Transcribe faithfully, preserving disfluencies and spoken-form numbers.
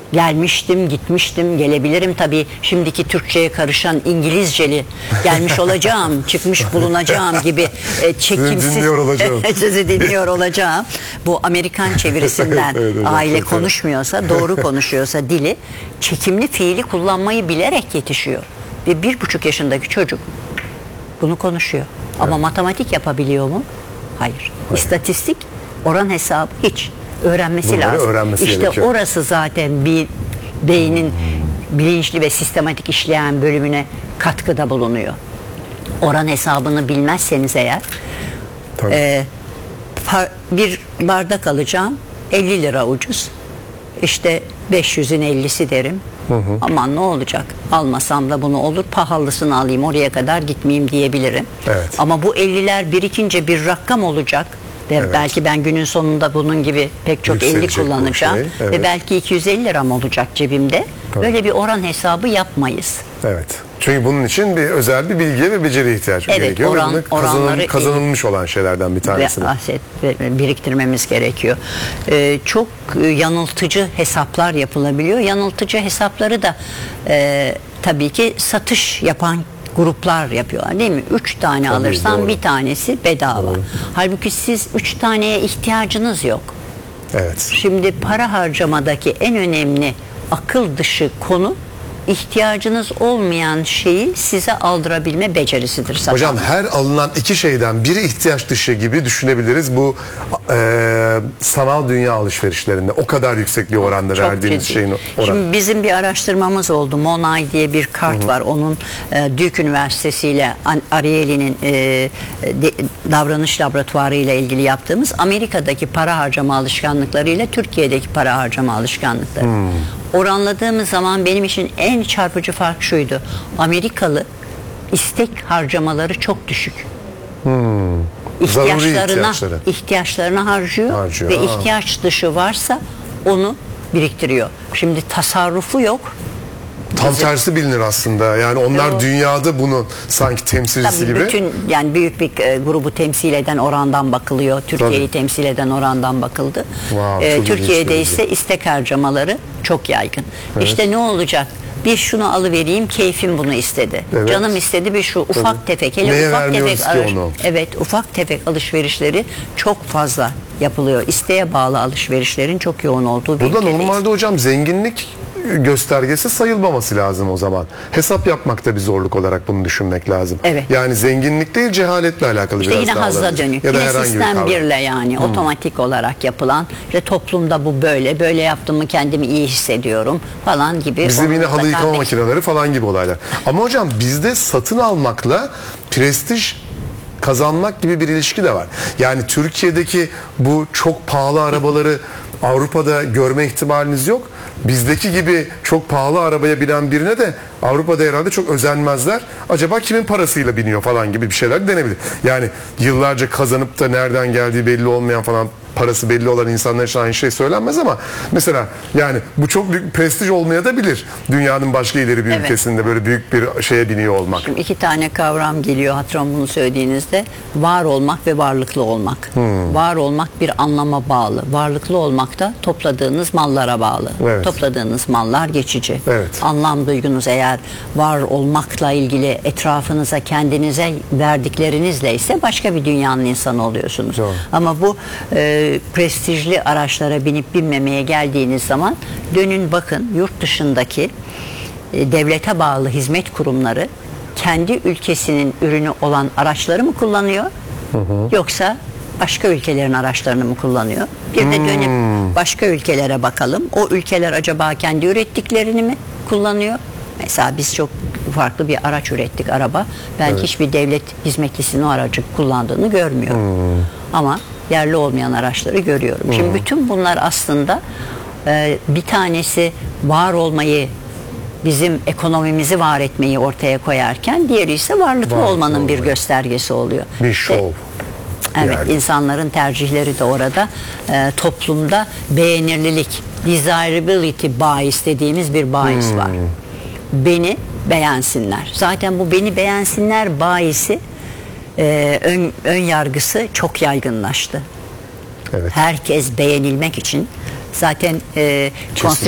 Gelmiştim, gitmiştim, gelebilirim tabii. Şimdiki Türkçe'ye karışan İngilizceli gelmiş olacağım, çıkmış bulunacağım gibi e, çekimsiz. Sizi dinliyor olacağım. Sizi dinliyor olacağım. Bu Amerikan çevirisinden evet, hocam, aile konuşmuyorsa, doğru konuşuyorsa dili, çekimli fiili kullanmayı bilerek yetişiyor. Ve bir buçuk yaşındaki çocuk bunu konuşuyor. Ama evet. matematik yapabiliyor mu? Hayır. Hayır. İstatistik, oran hesabı hiç. Öğrenmesi Bunları lazım. öğrenmesi işte gerekiyor. orası zaten bir beynin hmm. bilinçli ve sistematik işleyen bölümüne katkıda bulunuyor. Oran hesabını bilmezseniz eğer e, bir bardak alacağım, elli lira ucuz. İşte beş yüzün ellisi derim. Hı hı. Aman ne olacak? Almasam da bunu olur. Pahalısını alayım, oraya kadar gitmeyeyim diyebilirim. Evet. Ama bu elliler birikince bir rakam olacak. Evet. Belki ben günün sonunda bunun gibi pek çok elli kullanacağım. Şey. Evet. Ve belki iki yüz elli liram olacak cebimde. Tabii. Böyle bir oran hesabı yapmayız. Evet. Çünkü bunun için bir özel bir bilgiye ve beceriye ihtiyaç evet, gerekiyor. Oran, ve kazanıl, kazanılmış olan şeylerden bir tanesi. Ve aset biriktirmemiz gerekiyor. Ee, çok yanıltıcı hesaplar yapılabiliyor. Yanıltıcı hesapları da e, tabii ki satış yapan gruplar yapıyorlar değil mi? Üç tane tabii, alırsan doğru. bir tanesi bedava. Doğru. Halbuki siz üç taneye ihtiyacınız yok. Evet. Şimdi para harcamadaki en önemli akıl dışı konu ihtiyacınız olmayan şeyi size aldırabilme becerisidir. Satan. Hocam her alınan iki şeyden biri ihtiyaç dışı gibi düşünebiliriz. Bu e, sanal dünya alışverişlerinde o kadar yüksek bir oranda çok verdiğimiz ciddi. Şeyin oranı. Şimdi bizim bir araştırmamız oldu. Monay diye bir kart Hı-hı. var. Onun e, Duke Üniversitesi ile Ariely'nin e, de, davranış laboratuvarı ile ilgili yaptığımız Amerika'daki para harcama alışkanlıkları ile Türkiye'deki para harcama alışkanlıkları. Hmm. Oranladığımız zaman benim için en çarpıcı fark şuydu. Amerikalı istek harcamaları çok düşük. Hmm. İhtiyaçlarına, ihtiyaçlarına harcıyor, harcıyor ve ha. ihtiyaç dışı varsa onu biriktiriyor. Şimdi tasarrufu yok. Tam Bizim, tersi bilinir aslında. Yani onlar o, dünyada bunu sanki temsilcisi gibi. Bütün yani büyük bir e, grubu temsil eden orandan bakılıyor. Türkiye'yi temsil eden orandan bakıldı. Wow, e, Türkiye'de ise istek harcamaları çok yaygın. Evet. İşte ne olacak? Bir şunu alıvereyim, keyfim bunu istedi. Evet. Canım istedi bir şu ufak Tabii. tefek. Hele Neye ufak tefek alış, onu? Evet, ufak tefek alışverişleri çok fazla yapılıyor. İsteğe bağlı alışverişlerin çok yoğun olduğu bir Burada ülkedeyiz. Normalde hocam zenginlik göstergesi sayılmaması lazım o zaman. Hesap yapmakta bir zorluk olarak bunu düşünmek lazım. Evet. Yani zenginlik değil, cehaletle alakalı işte biraz yine daha hazza dönük. Ya da yine sistem bir birle yani hmm. otomatik olarak yapılan ve toplumda bu böyle böyle yaptığımı kendimi iyi hissediyorum falan gibi. Bizim yine halı yıkama makineleri falan gibi olaylar. Ama hocam bizde satın almakla prestij kazanmak gibi bir ilişki de var. Yani Türkiye'deki bu çok pahalı arabaları Avrupa'da görme ihtimaliniz yok. Bizdeki gibi çok pahalı arabaya binen birine de Avrupa'da herhalde çok özenmezler. Acaba kimin parasıyla biniyor falan gibi bir şeyler denebilir. Yani yıllarca kazanıp da nereden geldiği belli olmayan falan parası belli olan insanlar için aynı şey söylenmez ama mesela yani bu çok büyük prestij olmaya da bilir. Dünyanın başka ileri bir evet. ülkesinde böyle büyük bir şeye biniyor olmak. Şimdi iki tane kavram geliyor hatırım bunu söylediğinizde. Var olmak ve varlıklı olmak. Hmm. Var olmak bir anlama bağlı. Varlıklı olmak da topladığınız mallara bağlı. Evet. Topladığınız mallar geçici. Evet. Anlam duygunuz eğer var olmakla ilgili etrafınıza kendinize verdiklerinizle ise başka bir dünyanın insanı oluyorsunuz. Doğru. Ama bu e, prestijli araçlara binip binmemeye geldiğiniz zaman dönün bakın yurt dışındaki e, devlete bağlı hizmet kurumları kendi ülkesinin ürünü olan araçları mı kullanıyor? Hı hı. Yoksa başka ülkelerin araçlarını mı kullanıyor? Bir de dönüp hmm. başka ülkelere bakalım. O ülkeler acaba kendi ürettiklerini mi kullanıyor? Mesela biz çok farklı bir araç ürettik, araba. Ben evet. hiçbir devlet hizmetlisinin o aracı kullandığını görmüyorum. Hmm. Ama yerli olmayan araçları görüyorum. Hmm. Şimdi bütün bunlar aslında e, bir tanesi var olmayı, bizim ekonomimizi var etmeyi ortaya koyarken diğeri ise varlıklı var, olmanın olmayı. bir göstergesi oluyor. Bir şov. Evet, yani. insanların tercihleri de orada e, toplumda beğenirlilik, desirability bias dediğimiz bir bias hmm. var. Beni beğensinler. Zaten bu beni beğensinler bias'i e, ön, ön yargısı çok yaygınlaştı. Evet. Herkes beğenilmek için zaten e,